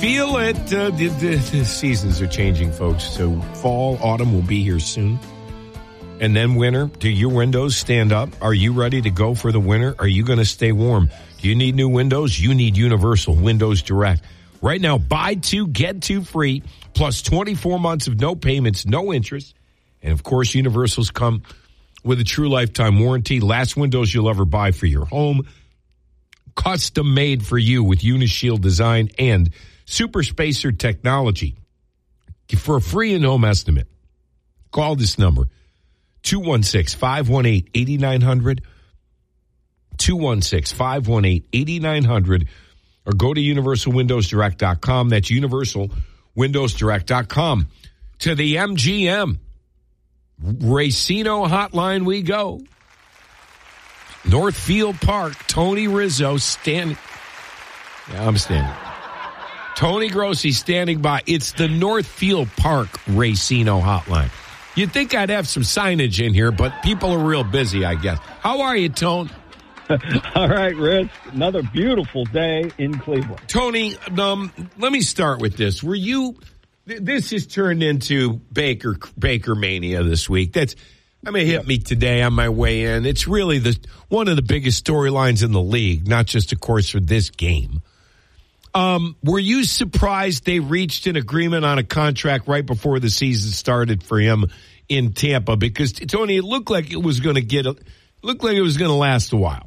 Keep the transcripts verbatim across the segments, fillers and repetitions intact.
feel it. Uh, the, the, the seasons are changing, folks. So fall, autumn will be here soon. And then winter. Do your windows stand up? Are you ready to go for the winter? Are you going to stay warm? Do you need new windows? You need Universal Windows Direct. Right now, buy two, get two free, plus twenty-four months of no payments, no interest. And, of course, Universal's come with a true lifetime warranty. Last windows you'll ever buy for your home. Custom made for you with Unishield design and Super Spacer technology. For a free in-home estimate, call this number, two one six, five one eight, eight nine zero zero, two one six, five one eight, eight nine zero zero, or go to universal windows direct dot com. That's universal windows direct dot com. To the M G M Racino Hotline we go. Northfield Park, Tony Rizzo standing. Yeah, I'm standing. Tony Grossi standing by. It's the Northfield Park Racino Hotline. You'd think I'd have some signage in here, but people are real busy, I guess. How are you, Tone? All right, Rich. Another beautiful day in Cleveland. Tony, um, let me start with this. Were you? This has turned into Baker Baker mania this week. That's. I mean, it hit me today on my way in. It's really the one of the biggest storylines in the league, not just, of course, for this game. Um, were you surprised they reached an agreement on a contract right before the season started for him in Tampa? Because, Tony, it looked like it was going to get, a, looked like it was going to last a while.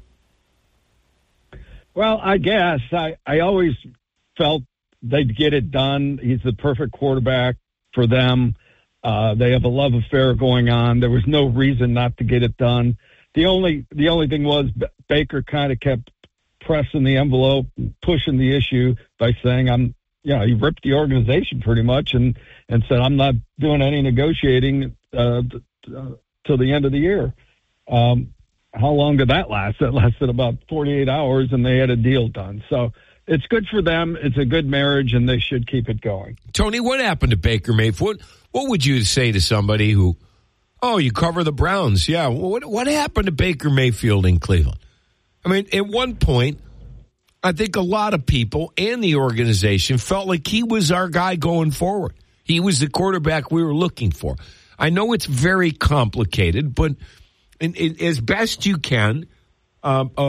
Well, I guess I, I always felt they'd get it done. He's the perfect quarterback for them. Uh, they have a love affair going on. There was no reason not to get it done. The only the only thing was Baker kind of kept pressing the envelope, pushing the issue by saying, "I'm," you know, he ripped the organization pretty much and and said, "I'm not doing any negotiating uh, uh, till the end of the year." Um, how long did that last? That lasted about forty-eight hours, and they had a deal done. So it's good for them. It's a good marriage, and they should keep it going. Tony, what happened to Baker Mayfield? What would you say to somebody who, oh, you cover the Browns? Yeah. What, what happened to Baker Mayfield in Cleveland? I mean, at one point, I think a lot of people and the organization felt like he was our guy going forward. He was the quarterback we were looking for. I know it's very complicated, but in, in, as best you can, uh, uh,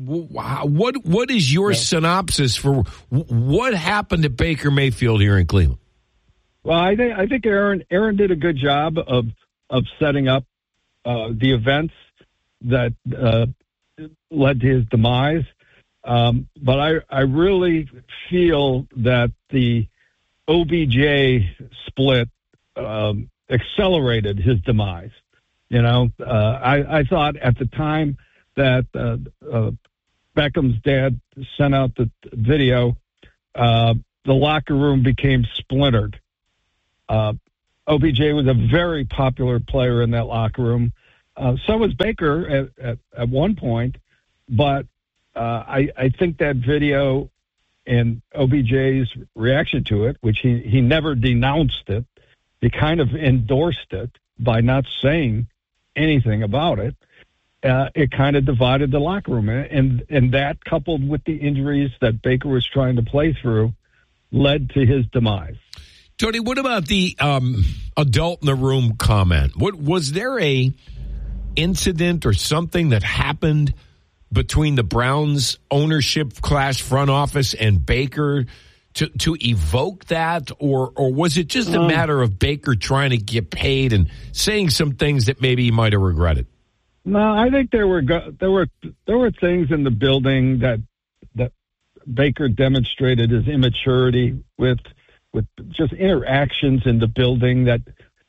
what what is your yeah. synopsis for what happened to Baker Mayfield here in Cleveland? Well, I think I think Aaron Aaron did a good job of of setting up uh, the events that uh, led to his demise. Um, but I I really feel that the O B J split um, accelerated his demise. You know, uh, I I thought at the time that uh, uh, Beckham's dad sent out the video, uh, the locker room became splintered. Uh, O B J was a very popular player in that locker room. Uh, so was Baker at, at, at one point. But uh, I, I think that video and O B J's reaction to it, which he, he never denounced it, he kind of endorsed it by not saying anything about it. Uh, it kind of divided the locker room. And, and that, coupled with the injuries that Baker was trying to play through, led to his demise. Tony, what about the um, adult in the room comment? What was there a incident or something that happened between the Browns ownership class front office and Baker to to evoke that, or or was it just a um, matter of Baker trying to get paid and saying some things that maybe he might have regretted? No, I think there were there were there were things in the building that that Baker demonstrated his immaturity with. with just interactions in the building that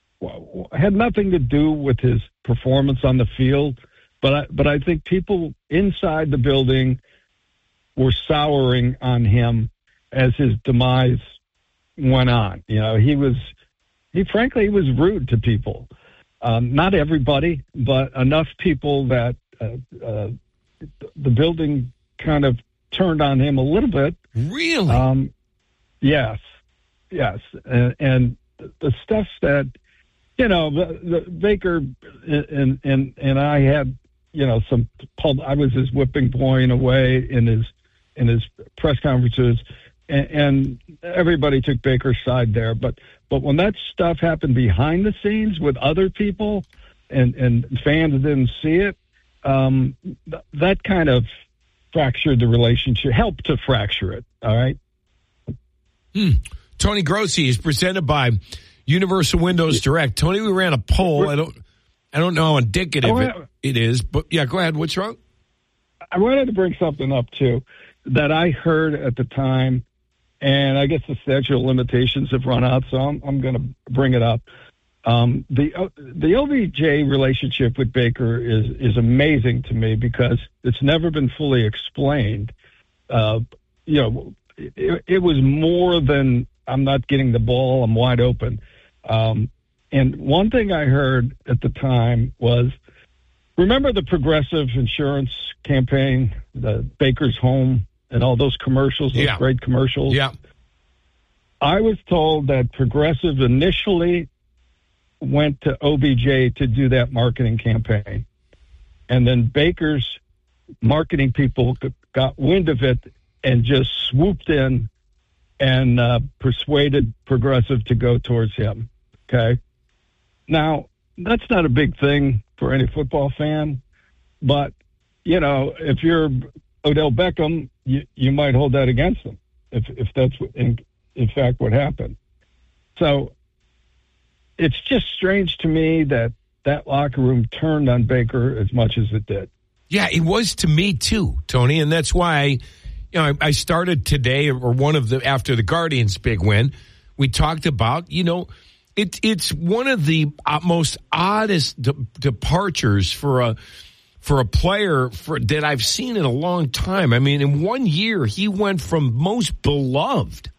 had nothing to do with his performance on the field. But I, but I think people inside the building were souring on him as his demise went on. You know, he was, he frankly, he was rude to people. Um, not everybody, but enough people that uh, uh, the building kind of turned on him a little bit. Really? Um, yes. Yes, and, and the stuff that, you know, the, the Baker and and and I had, you know, some pub. I was his whipping boy in a way in his in his press conferences. and, and everybody took Baker's side there. But but when that stuff happened behind the scenes with other people, and and fans didn't see it, um, th- that kind of fractured the relationship, helped to fracture it. All right. Hmm. Tony Grossi is presented by Universal Windows Direct. Tony, we ran a poll. I don't, I don't know how indicative it, it is, but yeah, go ahead. What's wrong? I wanted to bring something up too that I heard at the time, and I guess the statute of limitations have run out, so I'm, I'm going to bring it up. Um, the the O B J relationship with Baker is is amazing to me because it's never been fully explained. Uh, you know, it, it was more than I'm not getting the ball, I'm wide open. Um, and one thing I heard at the time was, remember the Progressive Insurance campaign, the Baker's Home, and all those commercials, those yeah. great commercials? Yeah. I was told that Progressive initially went to O B J to do that marketing campaign. And then Baker's marketing people got wind of it and just swooped in and uh, persuaded Progressive to go towards him. Okay. Now, that's not a big thing for any football fan, but, you know, if you're Odell Beckham, you, you might hold that against him if, if that's in, in fact what happened. So it's just strange to me that that locker room turned on Baker as much as it did. Yeah, it was to me too, Tony, and that's why I, you know, I, I started today, or one of the after the Guardians' big win. We talked about, you know, it, it's one of the most oddest de- departures for a for a player for, that I've seen in a long time. I mean, in one year, he went from most beloved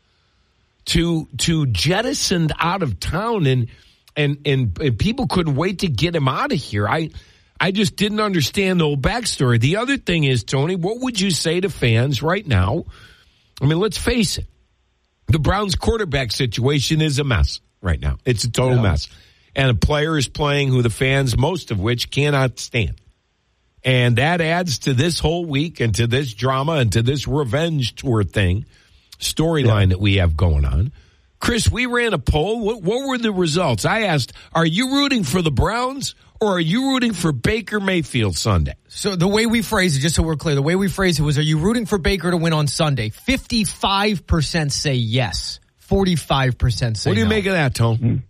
to to jettisoned out of town, and and and, and people couldn't wait to get him out of here. I. I just didn't understand the whole backstory. The other thing is, Tony, what would you say to fans right now? I mean, let's face it. The Browns quarterback situation is a mess right now. It's a total yeah. mess. And a player is playing who the fans, most of which, cannot stand. And that adds to this whole week and to this drama and to this revenge tour thing, storyline yeah. that we have going on. Chris, we ran a poll. What, what were the results? I asked, are you rooting for the Browns or are you rooting for Baker Mayfield Sunday? So the way we phrased it, just so we're clear, the way we phrased it was, are you rooting for Baker to win on Sunday? fifty-five percent say yes. forty-five percent say no. What do you no. make of that, Tone?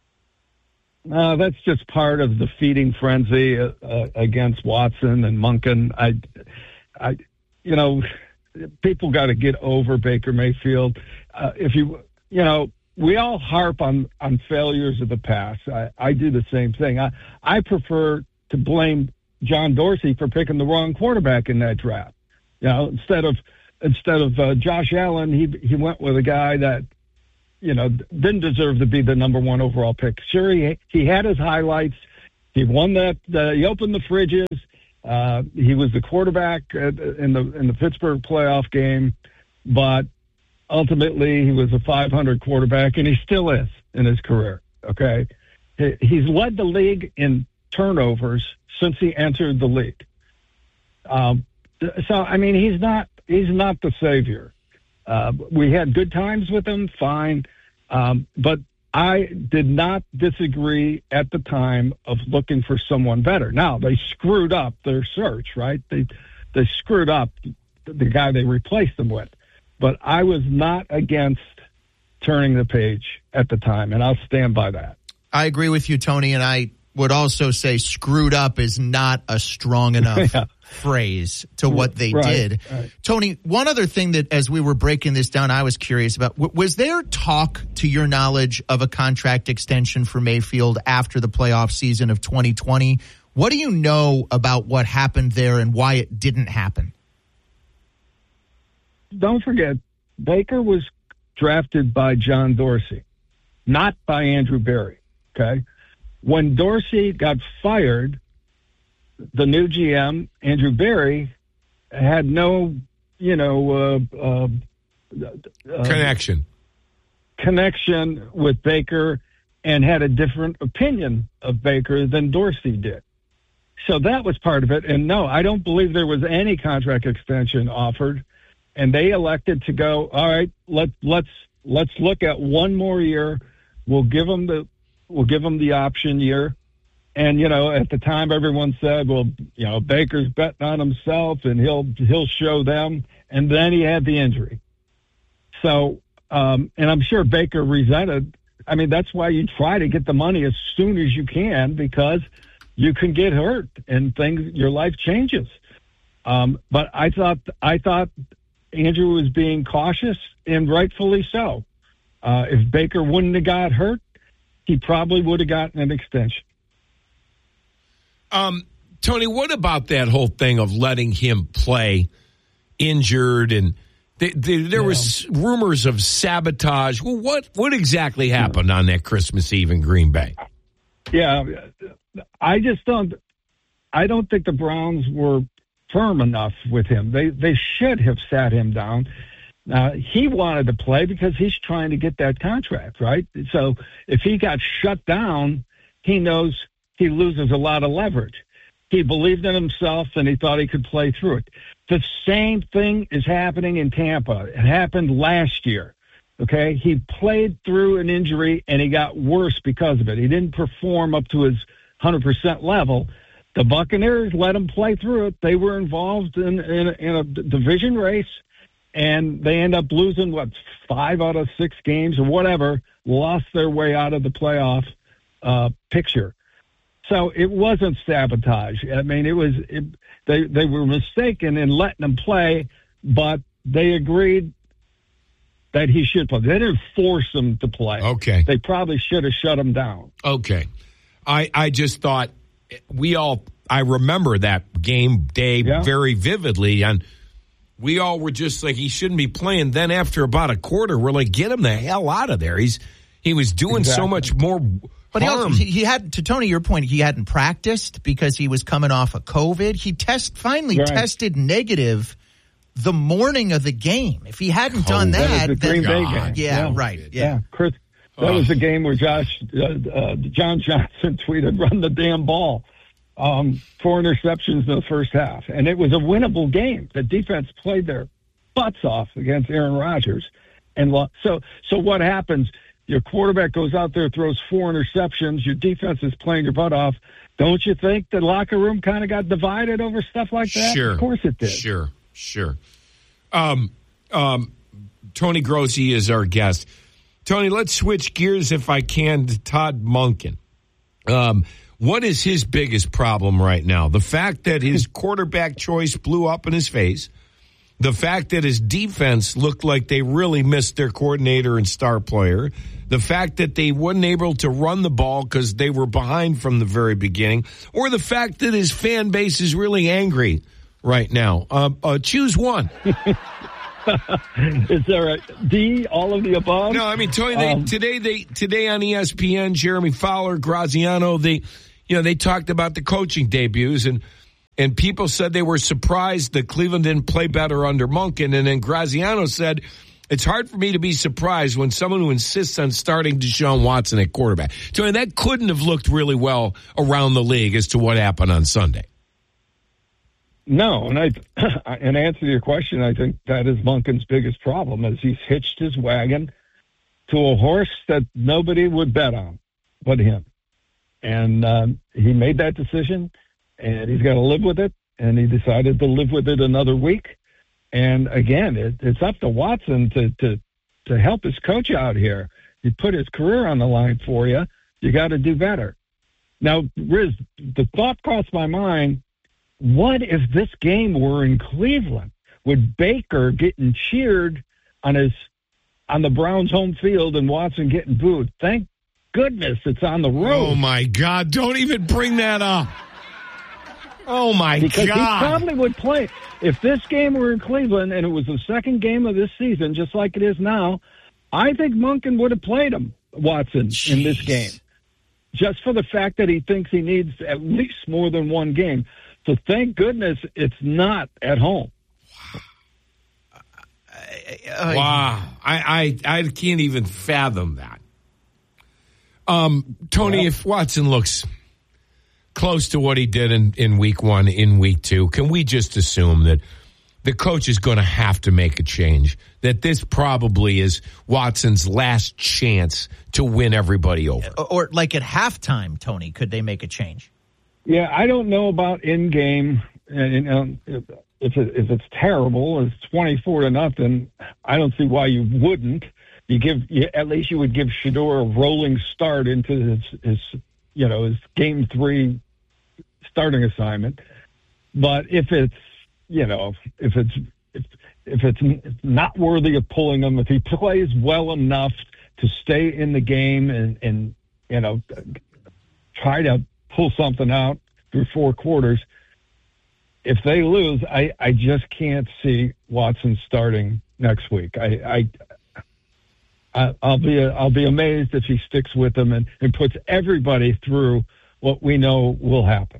Mm-hmm. Uh, that's just part of the feeding frenzy uh, uh, against Watson and Monken. I, I, you know, people got to get over Baker Mayfield. Uh, if you... You know, we all harp on, on failures of the past. I, I do the same thing. I, I prefer to blame John Dorsey for picking the wrong quarterback in that draft. You know, instead of instead of uh, Josh Allen, he he went with a guy that, you know, didn't deserve to be the number one overall pick. Sure, he he had his highlights. He won that. Uh, he opened the fridges. Uh, he was the quarterback in the in the Pittsburgh playoff game, but ultimately, he was a five hundred quarterback, and he still is in his career, okay? He's led the league in turnovers since he entered the league. Um, so, I mean, he's not he's not the savior. Uh, we had good times with him, fine, um, but I did not disagree at the time of looking for someone better. Now, they screwed up their search, right? They, they screwed up the guy they replaced him with. But I was not against turning the page at the time, and I'll stand by that. I agree with you, Tony, and I would also say screwed up is not a strong enough yeah. phrase to what they right, did. Right. Tony, one other thing that as we were breaking this down, I was curious about, was there talk, to your knowledge, of a contract extension for Mayfield after the playoff season of twenty twenty? What do you know about what happened there and why it didn't happen? Don't forget, Baker was drafted by John Dorsey, not by Andrew Berry, okay? When Dorsey got fired, the new G M, Andrew Berry, had no, you know... Uh, uh, uh, connection. Connection with Baker and had a different opinion of Baker than Dorsey did. So that was part of it. And no, I don't believe there was any contract extension offered. and they elected to go, all right, let, let's let's look at one more year. We'll give them the we'll give them the option year. And, you know, at the time, everyone said, well, you know, Baker's betting on himself and he'll he'll show them. And then he had the injury. So, um, and I'm sure Baker resented. I mean, that's why you try to get the money as soon as you can, because you can get hurt and things, your life changes. Um, but I thought, I thought Andrew was being cautious, and rightfully so. Uh, if Baker wouldn't have got hurt, he probably would have gotten an extension. Um, Tony, what about that whole thing of letting him play injured, and th- th- there yeah. was rumors of sabotage? Well, what what exactly happened yeah. on that Christmas Eve in Green Bay? Yeah, I just don't. I don't think the Browns were firm enough with him. They they should have sat him down. Uh, he wanted to play because he's trying to get that contract, right? So if he got shut down, he knows he loses a lot of leverage. He believed in himself, and he thought he could play through it. The same thing is happening in Tampa. It happened last year, okay? He played through an injury, and he got worse because of it. He didn't perform up to his one hundred percent level. The Buccaneers let him play through it. They were involved in, in, in a division race, and they end up losing, what, five out of six games or whatever, lost their way out of the playoff uh, picture. So it wasn't sabotage. I mean, it was it, they they were mistaken in letting him play, but they agreed that he should play. They didn't force him to play. Okay. They probably should have shut him down. Okay. I, I just thought we all, I remember that game day yeah. very vividly, and we all were just like, he shouldn't be playing. Then after about a quarter, we're like, get him the hell out of there. He's He was doing exactly. so much more But he, also, he, he had, to Tony, your point, he hadn't practiced because he was coming off of COVID. He test finally right. tested negative the morning of the game. If he hadn't oh, done that, that was the then Green Bay game. Yeah, yeah, right. Yeah, yeah. Chris, that oh. was the game where Josh uh, uh, John Johnson tweeted, "Run the damn ball." Um, four interceptions in the first half, and it was a winnable game. The defense played their butts off against Aaron Rodgers, and so so what happens? Your quarterback goes out there, throws four interceptions. Your defense is playing your butt off. Don't you think the locker room kind of got divided over stuff like that? Sure. Of course it did. Sure, sure. Um, um, Tony Grossi is our guest. Tony, let's switch gears, if I can, to Todd Monken. Um, what is his biggest problem right now? The fact that his quarterback choice blew up in his face, the fact that his defense looked like they really missed their coordinator and star player, the fact that they weren't able to run the ball because they were behind from the very beginning, or the fact that his fan base is really angry right now. Uh, uh, choose one. Is there a D, all of the above? No, I mean, Tony, they, um, today they today on E S P N, Jeremy Fowler, Graziano, they, you know, they talked about the coaching debuts, and And people said they were surprised that Cleveland didn't play better under Monken. And then Graziano said, it's hard for me to be surprised when someone who insists on starting Deshaun Watson at quarterback. So that couldn't have looked really well around the league as to what happened on Sunday. No, and I, in answer to your question, I think that is Monken's biggest problem, is he's hitched his wagon to a horse that nobody would bet on but him. And um, he made that decision. And he's got to live with it, and he decided to live with it another week. And again, it, it's up to Watson to, to to help his coach out here. He put his career on the line for you. You got to do better. Now, Riz, the thought crossed my mind, what if this game were in Cleveland? Would Baker getting cheered on his on the Browns' home field and Watson getting booed? Thank goodness it's on the road. Oh, my God. Don't even bring that up. Oh, my because God. Because he probably would play. If this game were in Cleveland and it was the second game of this season, just like it is now, I think Monken would have played him, Watson, Jeez. in this game. Just for the fact that he thinks he needs at least more than one game. So thank goodness it's not at home. Wow. wow. I, I, I can't even fathom that. Um, Tony, well, if Watson looks close to what he did in, in week one, in week two, can we just assume that the coach is going to have to make a change. That this probably is Watson's last chance to win everybody over. Or like at halftime, Tony, could they make a change? Yeah, I don't know about in-game. And, you know, if, if, it, if it's terrible, it's twenty-four to nothing, I don't see why you wouldn't. You give you, at least you would give Shedeur a rolling start into his, his, you know, his game three starting assignment. But if it's, you know, if it's if, if it's not worthy of pulling him, if he plays well enough to stay in the game and, and you know, try to pull something out through four quarters, if they lose, I, I just can't see Watson starting next week. I, I I'll be I'll be amazed if he sticks with them and, and puts everybody through what we know will happen.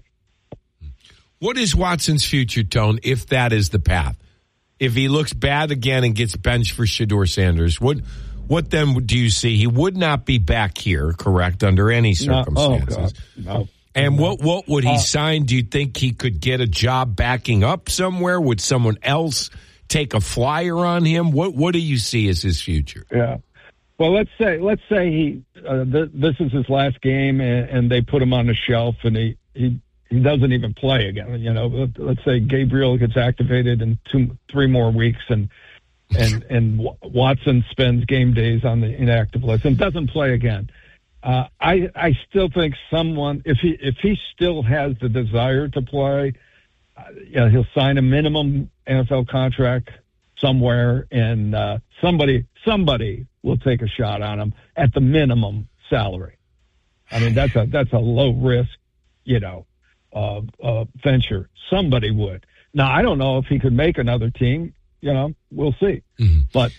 What is Watson's future, Tone, if that is the path? If he looks bad again and gets benched for Shedeur Sanders, what what then do you see? He would not be back here, correct, under any circumstances. No, oh God, no. And no. what what would he uh, sign? Do you think he could get a job backing up somewhere? Would someone else take a flyer on him? What what do you see as his future? Yeah. Well, let's say let's say he uh, th- this is his last game, and, and they put him on the shelf, and he, he he doesn't even play again. You know, let's say Gabriel gets activated in two three more weeks, and and and Watson spends game days on the inactive list and doesn't play again. Uh, I I still think someone, if he if he still has the desire to play, uh, you know, he'll sign a minimum N F L contract somewhere, and uh, somebody somebody will take a shot on him at the minimum salary. I mean, that's a that's a low risk, you know, uh, uh, venture. Somebody would. Now, I don't know if he could make another team. You know, we'll see. Mm-hmm. But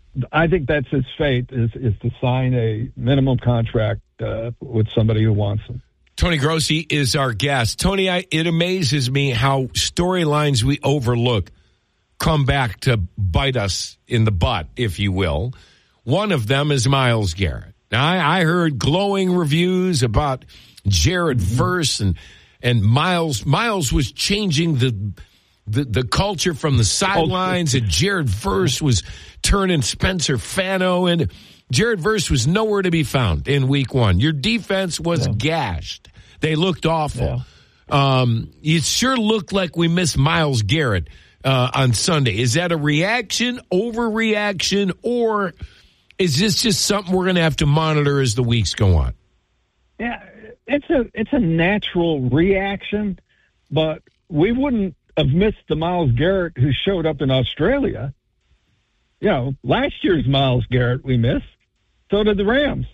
I think that's his fate, is is to sign a minimum contract uh, with somebody who wants him. Tony Grossi is our guest. Tony, I, it amazes me how storylines we overlook come back to bite us in the butt, if you will. One of them is Myles Garrett. Now, I, I heard glowing reviews about Jared Verse and and Myles. Myles was changing the the, the culture from the sidelines, and Jared Verse was turning Spencer Fano, and Jared Verse was nowhere to be found in week one. Your defense was yeah. gashed. They looked awful. Yeah. Um, it sure looked like we missed Myles Garrett uh, on Sunday. Is that a reaction, overreaction, or is this just something we're going to have to monitor as the weeks go on? Yeah, it's a it's a natural reaction, but we wouldn't have missed the Myles Garrett who showed up in Australia. You know, last year's Myles Garrett we missed. So did the Rams.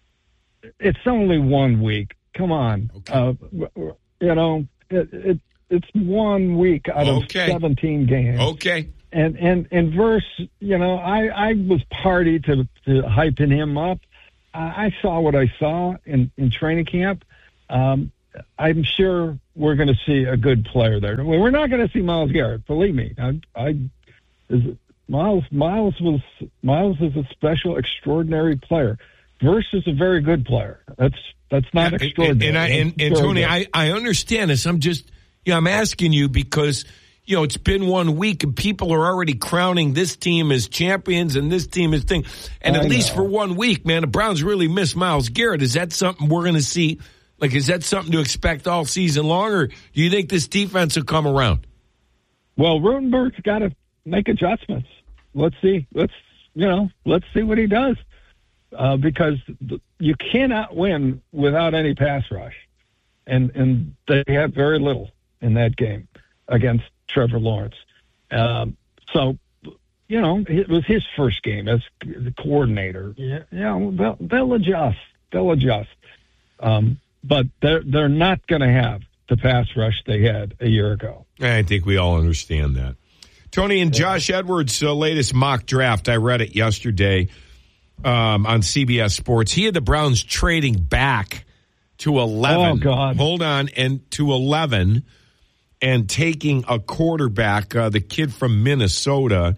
It's only one week. Come on. Okay. Uh, you know, it, it, it's one week out okay. of seventeen games. Okay. And and and Verse, you know, I, I was party to, to hyping him up. I, I saw what I saw in, in training camp. Um, I'm sure we're going to see a good player there. We're not going to see Myles Garrett, believe me. I, I is, Myles Myles was Myles is a special, extraordinary player. Verse is a very good player. That's that's not yeah, extraordinary. And, and, I, and, and Tony, I, I understand this. I'm just, you know, I'm asking you because, you know, it's been one week and people are already crowning this team as champions and this team as thing. And at I least know. for one week, man, the Browns really miss Myles Garrett. Is that something we're going to see? Like, is that something to expect all season long, or do you think this defense will come around? Well, Rutenberg's got to make adjustments. Let's see. Let's, you know, let's see what he does. Uh, because you cannot win without any pass rush. And and they had very little in that game against Trevor Lawrence. Um, so, you know, it was his first game as the coordinator. Yeah, you know, they'll, they'll adjust. They'll adjust. Um, but they're, they're not going to have the pass rush they had a year ago. I think we all understand that. Tony, and Josh Edwards' uh, latest mock draft, I read it yesterday um, on C B S Sports. He had the Browns trading back to eleven. Oh, God. Hold on. And to eleven and taking a quarterback, uh, the kid from Minnesota.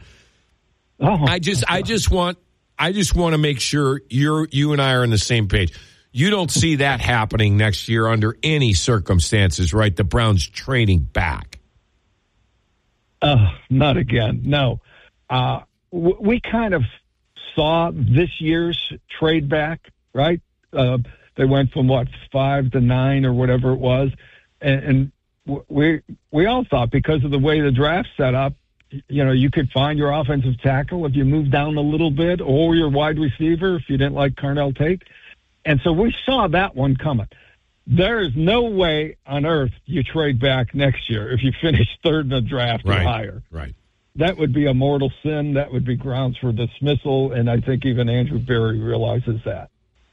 Oh, I just I just want I just want to make sure you're you and I are on the same page. You don't see that happening next year under any circumstances, right? The Browns trading back. Uh, not again. No. Uh, w- we kind of saw this year's trade back, right? Uh, they went from what, five to nine or whatever it was. And, and w- we, we all thought because of the way the draft set up, you know, you could find your offensive tackle if you moved down a little bit, or your wide receiver if you didn't like Carnell Tate. And so we saw that one coming. There is no way on earth you trade back next year if you finish third in the draft right, or higher. Right. That would be a mortal sin. That would be grounds for dismissal, and I think even Andrew Berry realizes that.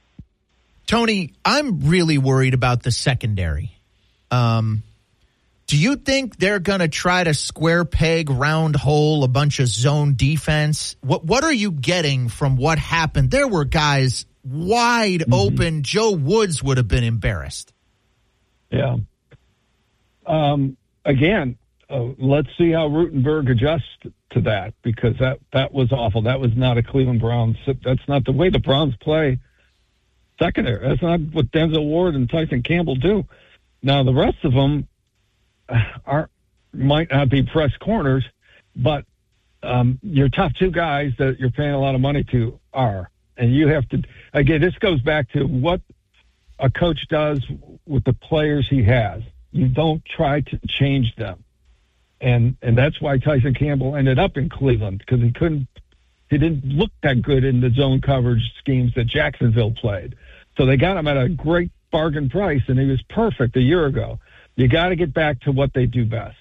Tony, I'm really worried about the secondary. Um, do you think they're going to try to square peg, round hole, a bunch of zone defense? What What are you getting from what happened? There were guys wide mm-hmm. open. Joe Woods would have been embarrassed. Yeah. Um, again, uh, let's see how Rutenberg adjusts to that, because that, that was awful. That was not a Cleveland Browns. That's not the way the Browns play secondary. That's not what Denzel Ward and Tyson Campbell do. Now, the rest of them are might not be press corners, but um, your top two guys that you're paying a lot of money to are. And you have to, again, this goes back to what a coach does with the players he has. You don't try to change them. And and that's why Tyson Campbell ended up in Cleveland, because he couldn't, he didn't look that good in the zone coverage schemes that Jacksonville played. So they got him at a great bargain price, and he was perfect a year ago. You got to get back to what they do best.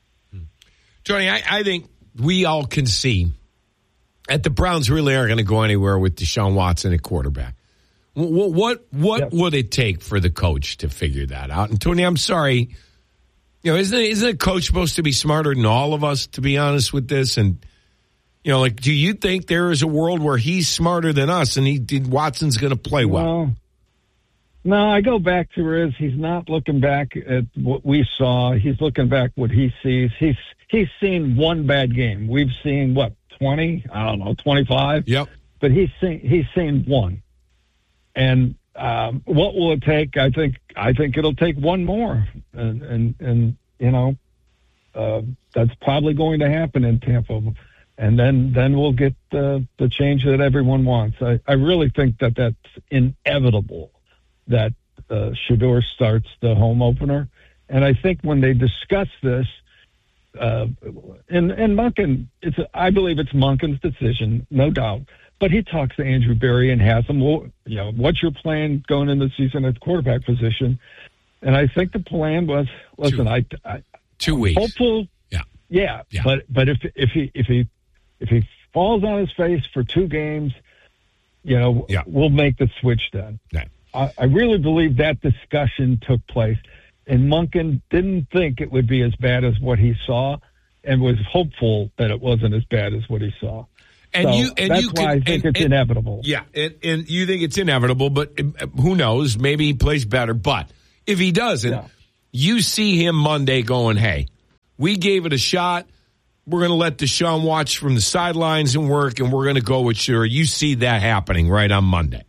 Tony, I, I think we all can see that the Browns really aren't going to go anywhere with Deshaun Watson at quarterback. What what, what yep. would it take for the coach to figure that out? And Tony, I'm sorry, you know, isn't isn't a coach supposed to be smarter than all of us, to be honest with this? And you know, like, do you think there is a world where he's smarter than us and he did Watson's going to play well? No. No, I go back to Riz. He's not looking back at what we saw. He's looking back what he sees. He's he's seen one bad game. We've seen what, twenty? I don't know, twenty-five. Yep. But he's seen he's seen one. And um, what will it take? I think I think it'll take one more, and and, and you know, uh, that's probably going to happen in Tampa. And then, then we'll get the the change that everyone wants. I, I really think that that's inevitable, that uh, Shedeur starts the home opener. And I think when they discuss this, uh, and, and Monken, it's a, I believe it's Monken's decision, no doubt. But he talks to Andrew Berry and has him, well, you know, what's your plan going into the season at the quarterback position? And I think the plan was, listen, two, I, I two weeks, hopeful, yeah, yeah, yeah. But but if if he if he if he falls on his face for two games, you know, yeah. we'll make the switch then. Yeah. I, I really believe that discussion took place, and Monken didn't think it would be as bad as what he saw, and was hopeful that it wasn't as bad as what he saw. And so you, and that's you why can, I think and, it's and, inevitable. Yeah, and, and you think it's inevitable, but who knows? Maybe he plays better. But if he doesn't, yeah. you see him Monday going, hey, we gave it a shot. We're going to let Deshaun watch from the sidelines and work, and we're going to go with Shedeur. You see that happening right on Monday.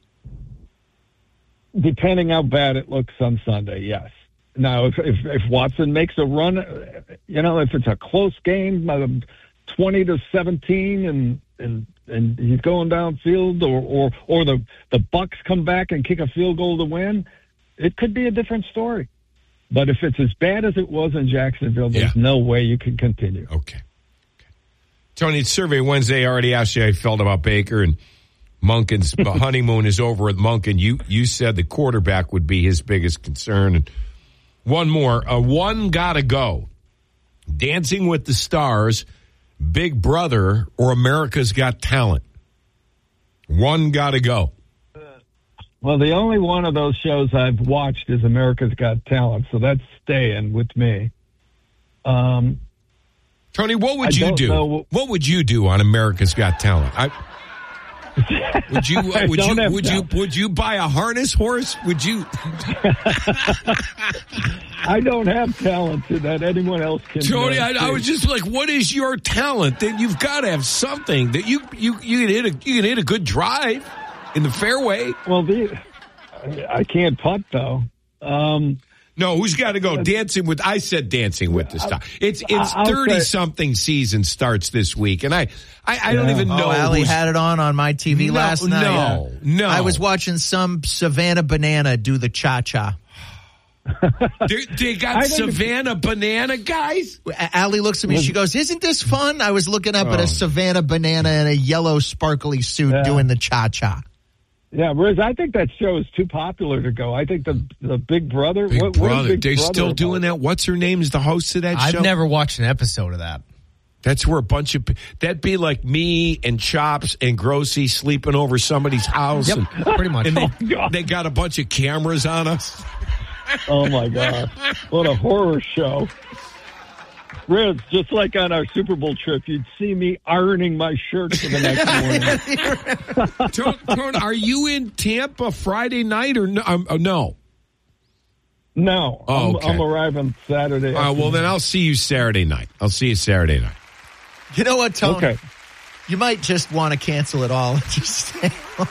Depending how bad it looks on Sunday, yes. Now, if, if, if Watson makes a run, you know, if it's a close game, uh, twenty to seventeen, and and and he's going downfield, or or or the the Bucs come back and kick a field goal to win, it could be a different story. But if it's as bad as it was in Jacksonville, there's yeah. no way you can continue. Okay. okay. Tony, it's Survey Wednesday. I already asked you how you felt about Baker, and Monken's honeymoon is over with Monken. You you said the quarterback would be his biggest concern. And one more. Uh, one gotta go. Dancing with the Stars, Big Brother, or America's Got Talent. One gotta go. Well, the only one of those shows I've watched is America's Got Talent, so that's staying with me. Um, Tony, what would I you do? Know. What would you do on America's Got Talent? I, would you? Uh, would you? Would you? Would you buy a harness horse? Would you? I don't have talent that anyone else can. Tony, I, I see. was just like, what is your talent? That you've got to have something that you you you can hit a you can hit a good drive in the fairway. Well, the, I can't putt though. Um, No, who's got to go? Dancing with, I said dancing with the Stars. It's it's I'll thirty-something season starts this week, and I, I, I don't Yeah. even know. Oh, Allie who's- had it on on my T V No, last night. no, no. I was watching some Savannah Banana do the cha-cha. They, they got I think- Savannah Banana guys? A- Allie looks at me. She goes, "Isn't this fun?" I was looking up at Oh. a Savannah Banana in a yellow sparkly suit Yeah. doing the cha-cha. Yeah, Riz, I think that show is too popular to go. I think the the Big Brother. Big what, what is Brother. Big They're Brother still about? doing that. What's her name is the host of that I've show? never watched an episode of that. That's where a bunch of, that'd be like me and Chops and Grossy sleeping over somebody's house. Yep, and, pretty much. and they, Oh, God. they got a bunch of cameras on us. Oh my God! What a horror show. Riz, just like on our Super Bowl trip, you'd see me ironing my shirt for the next morning. Tone, Tone, are you in Tampa Friday night or no? Um, uh, no? No, Oh, I'm, okay. I'm arriving Saturday. All right, well, then I'll see you Saturday night. I'll see you Saturday night. You know what, Tony? Okay. You might just want to cancel it all and just stay on.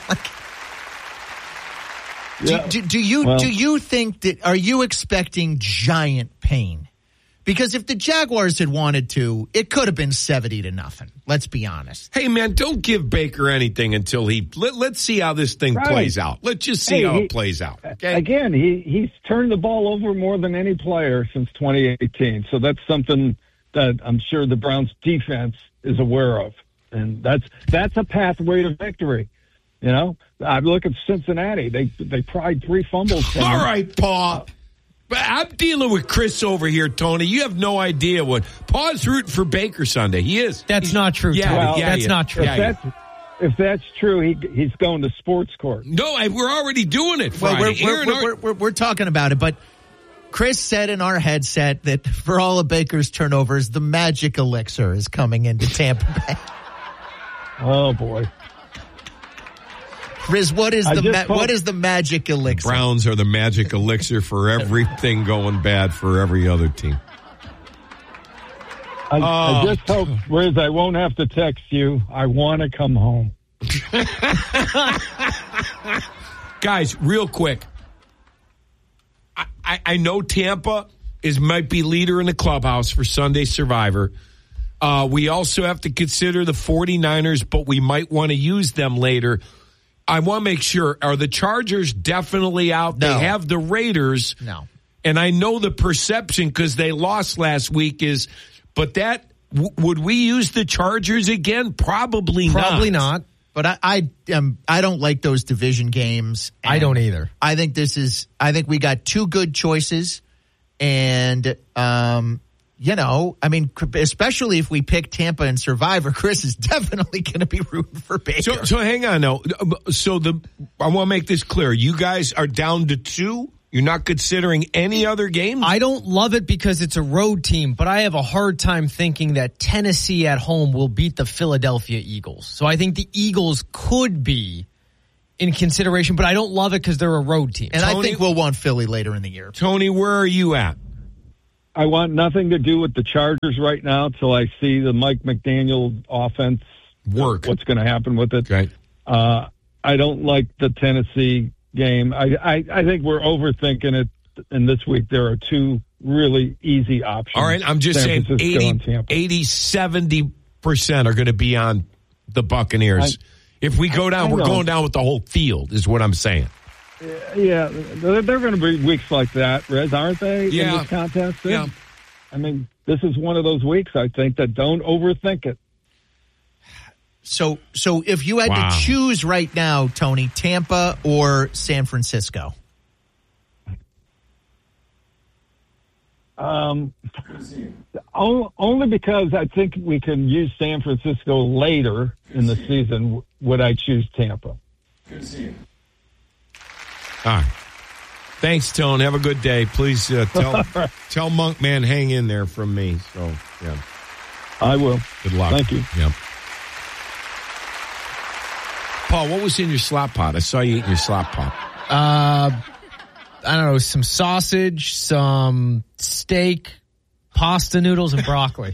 Do, Yeah. do, do you Well- do you think that, are you expecting giant pain? Because if the Jaguars had wanted to, it could have been seventy to nothing. Let's be honest. Hey, man, don't give Baker anything until he, let, let's see how this thing Right. plays out. Let's just see Hey, how he- it plays out. Okay? Again, he, he's turned the ball over more than any player since twenty eighteen. So that's something that I'm sure the Browns defense is aware of. And that's that's a pathway to victory. You know, I look at Cincinnati. They they pried three fumbles from All him. right, Paul. But I'm dealing with Chris over here, Tony. You have no idea what. Paul's rooting for Baker Sunday. He is. That's He's- not true, Yeah, Tony. Well, yeah, That's yeah. not true. Yeah, If yeah. that's if that's true, he he's going to sports court. No, I, we're already doing it Well, Friday. we're, we're, Aaron, we're, our- we're, we're, we're talking about it, but Chris said in our headset that for all of Baker's turnovers, the magic elixir is coming into Tampa Bay. Oh boy. Riz, what is I the just ma- hope- what is the magic elixir? Browns are the magic elixir for everything going bad for every other team. I, Oh. I just hope, Riz, I won't have to text you. I want to come home. Guys, real quick. I, I, I know Tampa is might be leader in the clubhouse for Sunday Survivor. Uh, we also have to consider the 49ers, but we might want to use them later. I want to make sure, are the Chargers definitely out? No. They have the Raiders. No. And I know the perception, because they lost last week, is, but that, w- would we use the Chargers again? Probably, Probably not. not. But I I, um, I don't like those division games. I And don't either. I think this is. I think we got two good choices, and um, you know, I mean, especially if we pick Tampa and Survivor, Chris is definitely going to be rooting for Baker. So, so hang on now. So the I want to make this clear. You guys are down to two. You're not considering any other games. I don't love it because it's a road team, but I have a hard time thinking that Tennessee at home will beat the Philadelphia Eagles. So I think the Eagles could be in consideration, but I don't love it because they're a road team. and I Tony- think we'll want Philly later in the year. Tony, where are you at? I want nothing to do with the Chargers right now till I see the Mike McDaniel offense Work. What's going to happen with it? Okay. Uh, I don't like the Tennessee game. I, I I think we're overthinking it. And this week there are two really easy options. All right. I'm just San saying Francisco and eighty, Tampa. eighty, seventy percent are going to be on the Buccaneers. I- if we go down, I we're know. going down with the whole field, is what I'm saying. Yeah, they're, they're going to be weeks like that, Rez, aren't they? Yeah. In this contest. Yeah. I mean, this is one of those weeks. I think that don't overthink it. So, so if you had Wow. to choose right now, Tony, Tampa or San Francisco? Um, o- only because I think we can use San Francisco later in the season. Would I choose Tampa? All right. Thanks, Tone. Have a good day. Please uh, tell tell Monk Man hang in there from me. So, yeah. I will. Good luck. Thank you. Yep. Paul, what was in your slop pot? I saw you eating your slop pot. Uh, I don't know, some sausage, some steak, pasta noodles, and broccoli.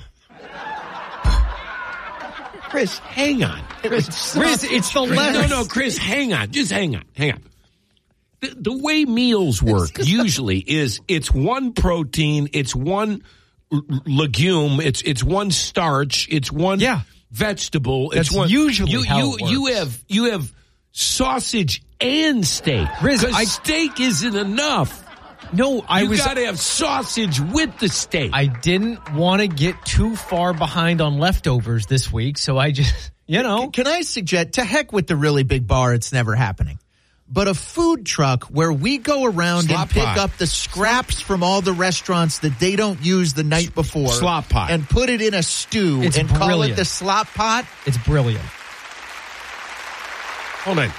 Chris, hang on. Chris, Riz, it's the no, letters. no, Chris, hang on. Just hang on. Hang on. the, the way meals work usually is it's one protein, it's one l- legume, it's it's one starch, it's one Yeah. vegetable. That's it's one, usually you, how you, it works. you have you have sausage and steak. Riz, Because I- steak isn't enough. No, I you was. got to have sausage with the steak. I didn't want to get too far behind on leftovers this week, so I just, you know. Can I suggest, to heck with the really big bar, it's never happening. But a food truck where we go around Slop and pick pot. up the scraps from all the restaurants that they don't use the night before. Slop pot. And put it in a stew It's and call it brilliant. the slop pot. It's brilliant. Hold on.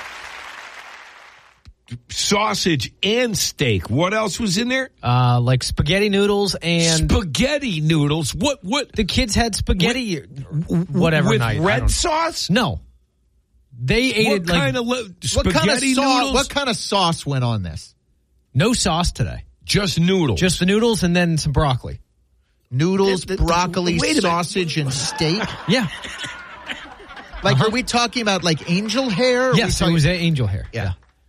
Sausage and steak. What else was in there? Uh, like spaghetti noodles and Spaghetti noodles. What? What? the kids had spaghetti whatever with night. I red don't- sauce? No. They ate What it like kind of le- What spaghetti kind of sauce? noodles? What kind of sauce went on this? no sauce today. Just noodles. Just the noodles and then some broccoli. Noodles, Th- th- broccoli, wait a minute. sausage, and steak. Yeah. Like, Uh-huh. are we talking about like angel hair? Are we Yes, it talking- was angel hair. Yeah.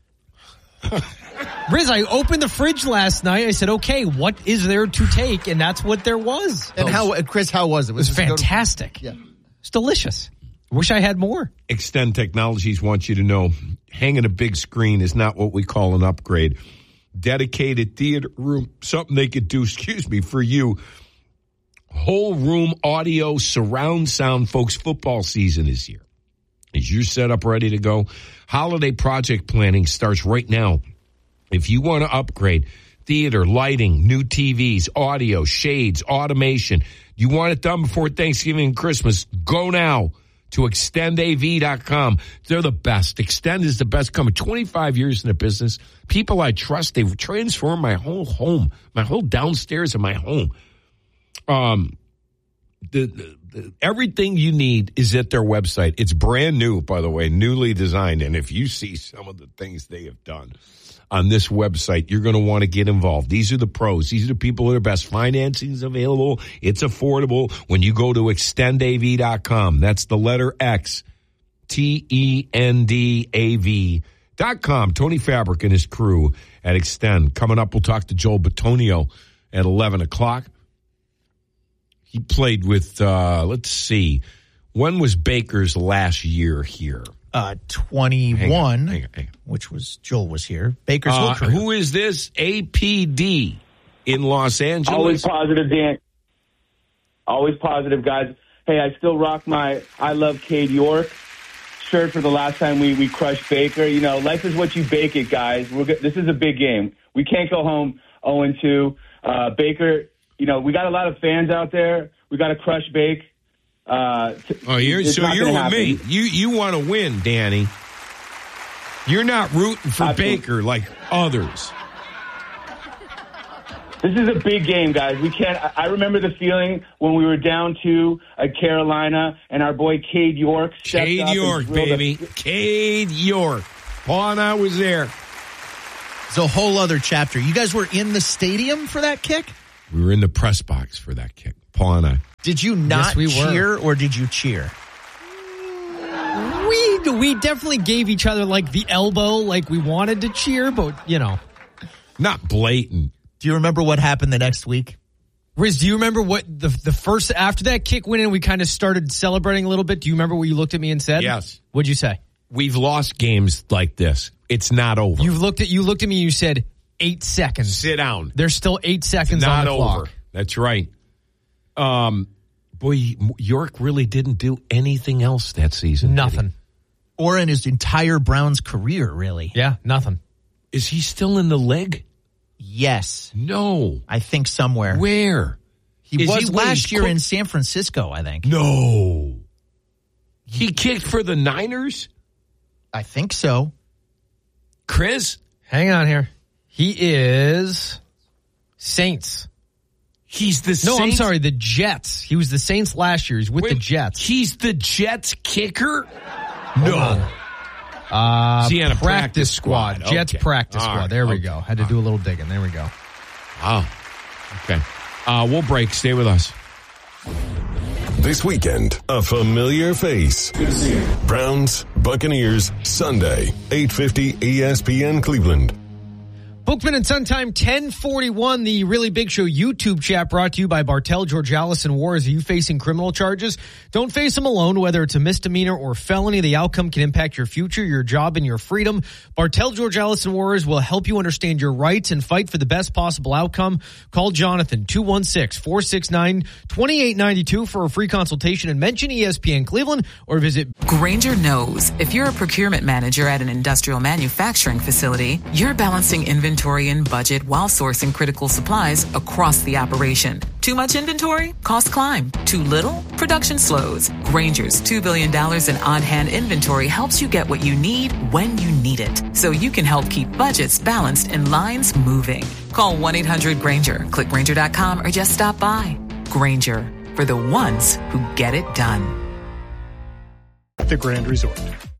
Riz, I opened the fridge last night. I said, okay, what is there to take? And that's what there was. And how, uh, Chris? How was it? It was this go to- fantastic. Yeah. It's delicious. Wish I had more. Extend Technologies wants you to know hanging a big screen is not what we call an upgrade. Dedicated theater room, something they could do, excuse me, for you. Whole room audio surround sound, folks. Football season is here. Is your setup ready to go? Holiday project planning starts right now. If you want to upgrade theater, lighting, new T Vs, audio, shades, automation, you want it done before Thanksgiving and Christmas, go now to extend A V dot com. They're the best. Extend is the best company. twenty-five years in the business. People I trust. They've transformed my whole home, my whole downstairs of my home. Um, the, the, the everything you need is at their website. It's brand new, by the way, newly designed. And if you see some of the things they have done on this website, you're going to want to get involved. These are the pros. These are the people that are best. Financing is available. It's affordable when you go to extend A V dot com. That's the letter X, T E N D A V dot com. Tony Fabric and his crew at Extend. Coming up, we'll talk to Joel Bitonio at eleven o'clock. He played with, uh, let's see, when was Baker's last year here? Uh, twenty-one, Hang on, hang on, hang on. which was Joel was here. Baker's Uh, whole career. who is this? A P D in Los Angeles. Always positive, Dan. Always positive, guys. Hey, I still rock my I Love Cade York shirt for the last time we, we crushed Baker. You know, life is what you bake it, guys. We're go- this is a big game. We can't go home oh and two. Uh, Baker, you know, we got a lot of fans out there. We got to crush Bake. Uh, t- Oh, you're it's so not you're with gonna me. happen. You you want to win, Danny. You're not rooting for Absolutely. Baker like others. This is a big game, guys. We can't. I I remember the feeling when we were down two at Carolina, and our boy Cade York. stepped Cade up and York, drilled a- baby. Cade York. Paul and I was there. It's a whole other chapter. You guys were in the stadium for that kick? We were in the press box for that kick. Paul and I. Did you not we were. cheer or did you cheer? We we definitely gave each other like the elbow, like we wanted to cheer, but you know. Not blatant. Do you remember what happened the next week? Riz, do you remember what the the first after that kick went in? We kind of started celebrating a little bit. Do you remember what you looked at me and said? Yes. What'd you say? We've lost games like this. It's not over. You looked at you looked at me and you said eight seconds. Sit down. There's still eight seconds Not on the over. clock. That's right. Um, boy, York really didn't do anything else that season. did he? Nothing. Or in his entire Browns career, really? Yeah, nothing. Is he still in the league? Yes. No. I think somewhere. Where? He Is was he- wait, last he's year co- in San Francisco, I think. No. He kicked for the Niners? I think so. Chris? Hang on here. He is Saints. He's the No, I'm Saints- sorry, the Jets. He was the Saints last year. He's with Wait, the Jets. He's the Jets kicker? No. Uh, Is he on a practice, practice squad. squad? Jets Okay. practice All squad. right. There we Okay. go. Had to do a little digging. There we go. Oh. Okay. Uh, we'll break. Stay with us. This weekend, a familiar face. Good to see you. Browns, Buccaneers, Sunday, eight fifty E S P N Cleveland. Bookman and Suntime ten forty-one, the Really Big Show YouTube chat brought to you by Bartel, Georgalis, and Wars. Are you facing criminal charges? Don't face them alone. Whether it's a misdemeanor or felony, the outcome can impact your future, your job, and your freedom. Bartel, Georgalis, and Wars will help you understand your rights and fight for the best possible outcome. Call Jonathan, two one six, four six nine, two eight nine two for a free consultation and mention E S P N Cleveland or visit. Grainger knows if you're a procurement manager at an industrial manufacturing facility, you're balancing inventory and budget while sourcing critical supplies across the operation. Too much inventory? Costs climb. Too little? Production slows. Grainger's two billion dollars in on-hand inventory helps you get what you need when you need it, so you can help keep budgets balanced and lines moving. Call one eight hundred Grainger, click Grainger dot com, or just stop by. Grainger, for the ones who get it done. The Grand Resort.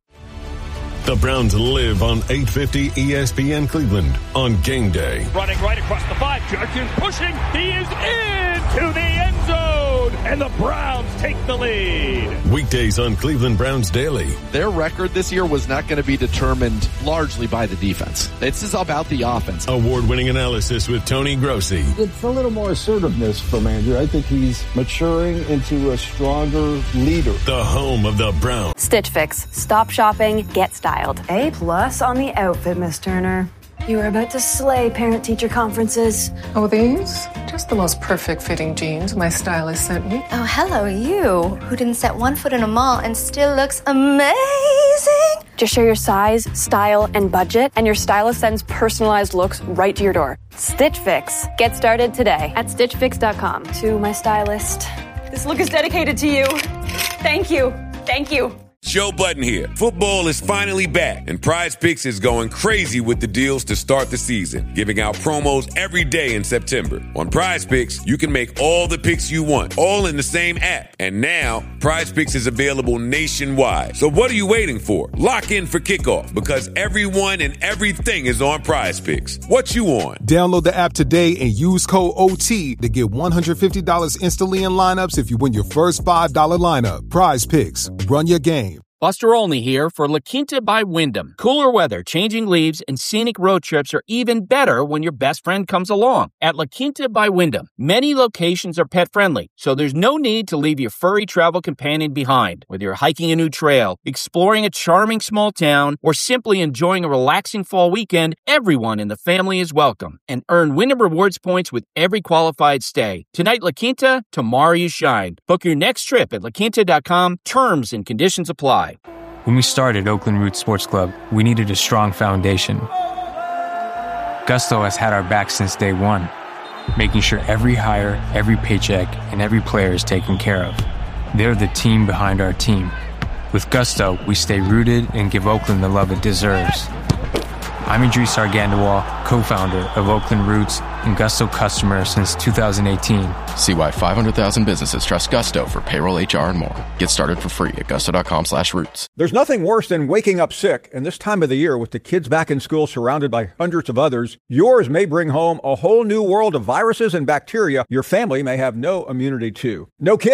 The Browns live on eight fifty E S P N Cleveland on game day. Running right across the five. Jurgens pushing. He is into the end zone. And the Browns take the lead. Weekdays on Cleveland Browns Daily. Their record this year was not going to be determined largely by the defense. This is about the offense. Award-winning analysis with Tony Grossi. It's a little more assertiveness from Andrew. I think he's maturing into a stronger leader. The home of the Browns. Stitch Fix. Stop shopping. Get styled. A plus on the outfit, Miss Turner. You were about to slay parent-teacher conferences. Oh, these? Just the most perfect fitting jeans my stylist sent me. Oh, hello, you, who didn't set one foot in a mall and still looks amazing. Just share your size, style, and budget, and your stylist sends personalized looks right to your door. Stitch Fix. Get started today at stitch fix dot com. To my stylist, this look is dedicated to you. Thank you. Thank you. Joe Budden here. Football is finally back, and Prize Picks is going crazy with the deals to start the season, giving out promos every day in September. On Prize Picks, you can make all the picks you want, all in the same app. And now, Prize Picks is available nationwide. So what are you waiting for? Lock in for kickoff, because everyone and everything is on Prize Picks. What you on? Download the app today and use code O T to get one hundred fifty dollars instantly in lineups if you win your first five dollars lineup. Prize Picks. Run your game. Buster Olney here for La Quinta by Wyndham. Cooler weather, changing leaves, and scenic road trips are even better when your best friend comes along. At La Quinta by Wyndham, many locations are pet-friendly, so there's no need to leave your furry travel companion behind. Whether you're hiking a new trail, exploring a charming small town, or simply enjoying a relaxing fall weekend, everyone in the family is welcome. And earn Wyndham Rewards points with every qualified stay. Tonight, La Quinta, tomorrow you shine. Book your next trip at la quinta dot com. Terms and conditions apply. When we started Oakland Roots Sports Club, we needed a strong foundation. Gusto has had our back since day one, making sure every hire, every paycheck, and every player is taken care of. They're the team behind our team. With Gusto, we stay rooted and give Oakland the love it deserves. I'm Idris Argandawal, co-founder of Oakland Roots and Gusto customer since two thousand eighteen. See why five hundred thousand businesses trust Gusto for payroll, H R, and more. Get started for free at gusto.com slash roots. There's nothing worse than waking up sick, and this time of the year with the kids back in school surrounded by hundreds of others, yours may bring home a whole new world of viruses and bacteria your family may have no immunity to. No kidding.